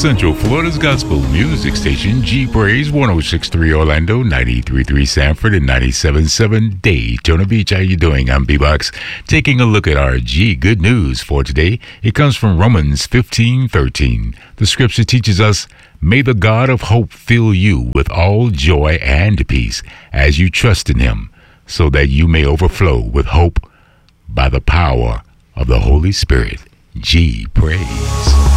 Central Florida's gospel music station, G Praise, 106.3 Orlando, 93.3 Sanford, and 97.7 Daytona Beach. How you doing? I'm B-Box. Taking a look at our G good news for today. It comes from Romans 15:13. The scripture teaches us, "May the God of hope fill you with all joy and peace as you trust in him, so that you may overflow with hope by the power of the Holy Spirit." G Praise.